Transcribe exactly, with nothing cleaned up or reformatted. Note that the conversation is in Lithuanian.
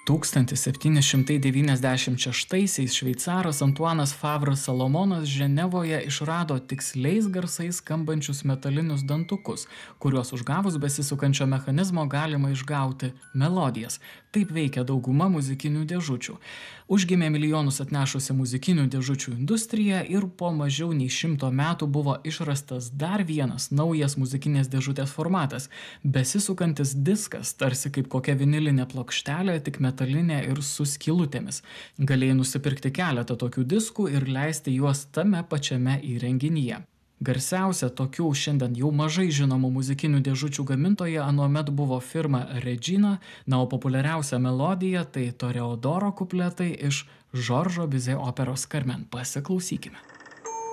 tūkstantis septyni šimtai devyniasdešimt šeštaisiais šveicaras Antuanas Favras Salomonas Ženevoje išrado tiksliais garsais skambančius metalinius dantukus, kuriuos užgavus besisukančio mechanizmo galima išgauti melodijas. Taip veikia dauguma muzikinių dėžučių. Užgimė milijonus atnešusi muzikinių dėžučių industrija ir po mažiau nei šimto metų buvo išrastas dar vienas naujas muzikinės dėžutės formatas – besisukantis diskas, tarsi kaip kokia vinilinė plokštelė, tik metalinė ir su skylutėmis. Galėjai nusipirkti keletą tokių diskų ir leisti juos tame pačiame įrenginyje. Garsiausia tokių šiandien jau mažai žinomų muzikinių dėžučių gamintoja anuomet buvo firma Regina, na o populiariausia melodija tai Toreadoro kupletai iš Žoržo Bizė operos Carmen. Pasiklausykime.